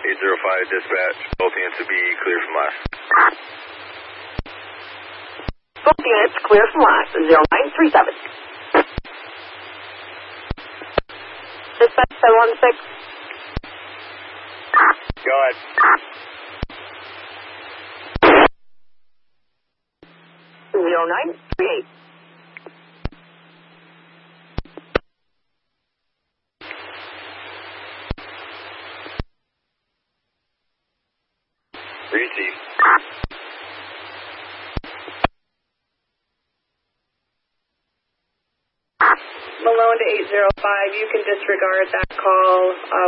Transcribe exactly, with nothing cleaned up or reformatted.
eight zero five dispatch, both units to be clear from last. Both units clear from last, zero nine three seven. Dispatch seven one six. Go ahead. zero nine three eight. Receive. Malone to eight zero five, you can disregard that call. Uh,